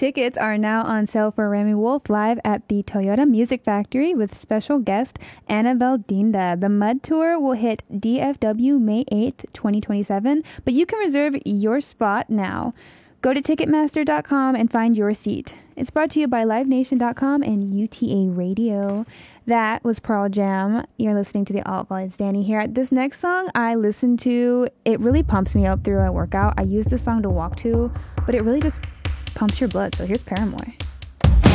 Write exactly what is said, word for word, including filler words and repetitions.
Tickets are now on sale for Remy Wolf live at the Toyota Music Factory with special guest Annabelle Dinda. The Mud Tour will hit D F W May eighth, twenty twenty-seven, but you can reserve your spot now. Go to Ticketmaster dot com and find your seat. It's brought to you by Live Nation dot com and U T A Radio. That was Pearl Jam. You're listening to the Alt Vibes. Danny here. This next song I listen to, it really pumps me up through a workout. I use this song to walk to, but it really just pumps your blood. So here's Paramore.